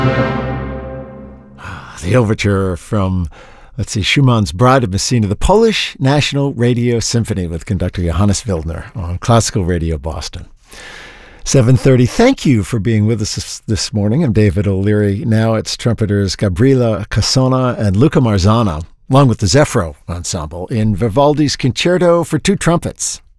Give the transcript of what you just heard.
The overture from, Schumann's Bride of Messina, the Polish National Radio Symphony with conductor Johannes Wildner on Classical Radio Boston. 7:30. Thank you for being with us this morning. I'm David O'Leary. Now it's trumpeters Gabriela Casona and Luca Marzana, along with the Zefro Ensemble, in Vivaldi's Concerto for Two Trumpets.